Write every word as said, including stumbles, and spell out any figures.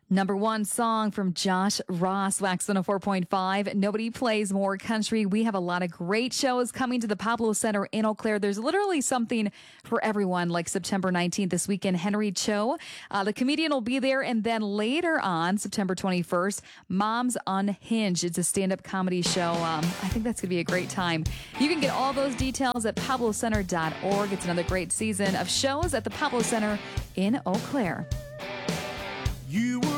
Number one song from Josh Ross, Wax one oh four point five. Nobody plays more country. We have a lot of great shows coming to the Pablo Center in Eau Claire. There's literally something for everyone, like September nineteenth this weekend. Henry Cho, uh, the comedian, will be there. And then later on, September twenty-first, Moms Unhinged. It's a stand-up comedy show. Um, I think that's going to be a great time. You can get all those details at pablo center dot org. It's another great season of shows at the Pablo Center in Eau Claire. You were